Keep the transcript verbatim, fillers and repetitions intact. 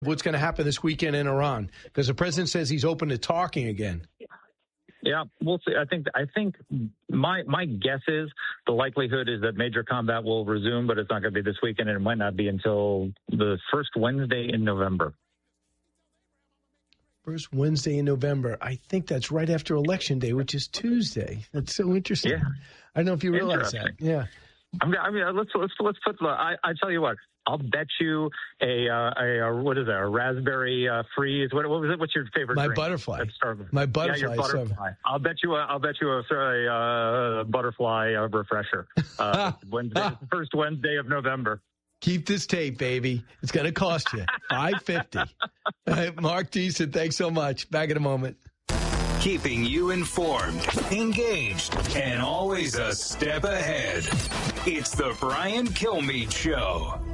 what's going to happen this weekend in Iran? Because the president says he's open to talking again. Yeah, we'll see. I think I think my my guess is the likelihood is that major combat will resume, but it's not going to be this weekend, and it might not be until the first Wednesday in November. First Wednesday in November. I think that's right after Election Day, which is Tuesday. That's so interesting. Yeah. I don't know if you realize that. Yeah. I'm, I mean, let's let's let's put. I I tell you what. I'll bet you a, uh, a, a what is that? A raspberry uh, freeze. What, what was it? What's your favorite? My drink? butterfly. My butterfly. Yeah, your butterfly. I'll bet you. A, I'll bet you a, a, a butterfly uh, refresher. Uh, Wednesday, first Wednesday of November. Keep this tape, baby. It's going to cost you five fifty. Mark Thiessen, thanks so much. Back in a moment. Keeping you informed, engaged, and always a step ahead. It's the Brian Kilmeade Show.